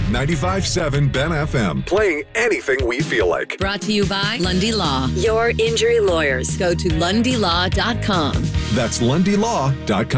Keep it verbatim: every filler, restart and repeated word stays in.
ninety-five point seven Ben F M, playing anything we feel like. Brought to you by Lundy Law, your injury lawyers. Go to lundy law dot com. That's lundy law dot com.